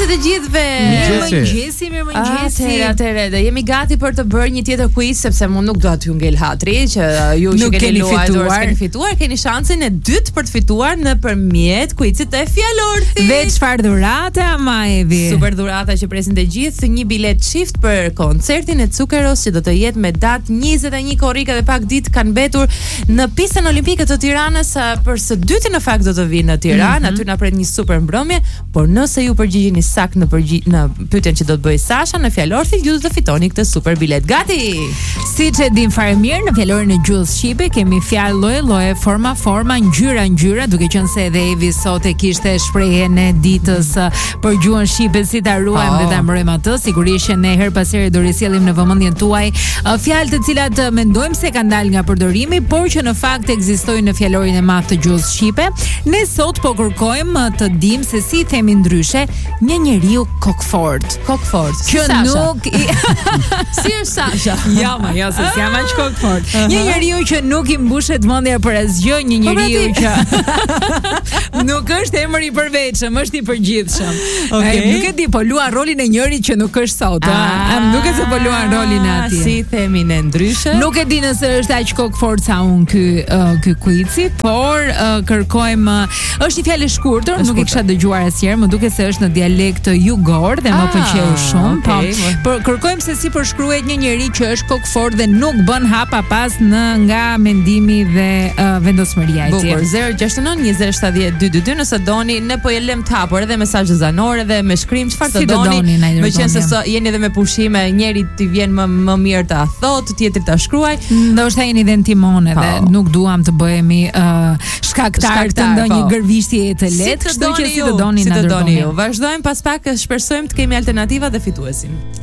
Mirëmëngjesit të gjithëve. Mirëmëngjesi. Atëherë, jemi gati për të bërë një tjetër quiz sepse unë nuk dua t'ju ngel hatri që ju që keni luajtur, keni fituar, keni shansin e dytë për të fituar nëpërmjet quizit të fjalorthit. Dhe çfarë dhurate ama Evi? Super dhurata që presin të gjithë, një bilet çift për koncertin e Zuccheros që do të jetë me datë 21 korrika dhe pak ditë kanë mbetur në pistën olimpike të Tiranës për së dyti në fakt do të vinë në Tiranë, aty na pret një super mbrëmje, por nëse ju përgjigjeni sakt në pyetjen që do të bëj Sasha në fjalorthit, ju do të fitoni këtë super bilet. Gati. Siç e dim fare mirë, në fjalorin e gjuhës shqipe kemi fjalë lloje-lloje, forma, ngjyra, duke qenë se edhe Evi sot e kishte shprehjen e ditës për gjuhën shqipe, si ta ruajmë dhe ta mbrojmë atë. Sigurisht që ne her pas here do risjellim në vëmendjen tuaj fjalë të cilat mendojmë se kanë dalë nga përdorimi, por që në fakt ekzistojnë në fjalorin e madh të gjuhës shqipe. Ne sot po kërkojmë të dimë se si themi ndryshe një njeriu kokfort. Që Sasha. nuk Si është Sasha? Jo, se si jam aq kokfort. Një njeriu që nuk i mbushet mendja për asgjë, një njeriu që nuk është emër i përveçëm, është i përgjithshëm. Nuk e di, po luan rolin e njërit që nuk është sot, nuk e se po luan rolin e atij. Si themi ne ndryshe? Nuk e di nëse është aq kokfort sa unë ky quizi, por kërkojmë, është një fjalë e shkurtër, nuk e kisha dëgjuar asnjëherë, më duket se është në dialekt jugor dhe më pëlqeu shumë. Por kërkojmë se si përshkruhet një njeri që është kokfort dhe nuk bën hapa pas nga mendimi dhe vendosmëria e tij. Bukur, 069 20 70 222 nëse doni, ne po lëm të hapur edhe mesazhe zanore dhe me shkrim çfarë të doni. Me qenë se jeni edhe me pushime, njëri t'i vjen më mirë ta thot, tjetri ta shkruaj. Ndoshta jeni dhe në timon edhe nuk duam të bëhemi shkaktar të ndonjë gërvishtjeje të lehtë, kështu që si të doni na dërgoni. Vazhdojmë pas pak, shpresojmë të kemi alternativa dhe fituesin.